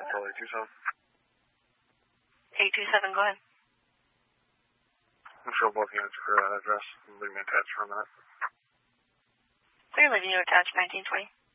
call 827. 827, go ahead. I'm sure both units for address. Leave me attached for a minute. Clear, leaving you attached 1920.